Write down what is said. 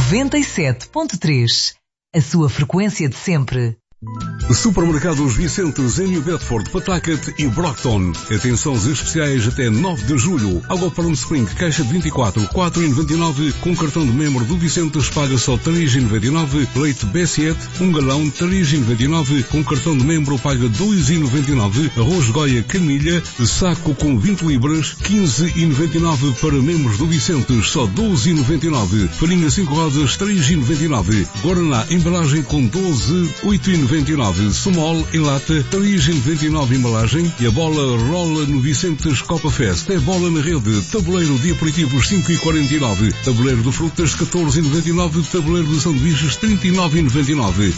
97.3, a sua frequência de sempre. Supermercados Vicentes em New Bedford, Pawtucket e Brockton. Atenções especiais até 9 de julho. Água Palm Spring, caixa de 24, 4,99. Com cartão de membro do Vicentes paga só 3,99. Leite B7, 1 galão, 3,99. Com cartão de membro paga 2,99. Arroz Goia Camilha, saco com 20 libras, 15,99. Para membros do Vicentes, só 12,99. Farinha 5 rodas, 3,99. Guaraná, embalagem com 12, 8,99. Sumol em lata, 3,99 embalagem. E a bola rola no Vicentes Copa Fest. É bola na rede. Tabuleiro de aperitivos 5,49. Tabuleiro de frutas 14,99. Tabuleiro de sanduíches 39,99.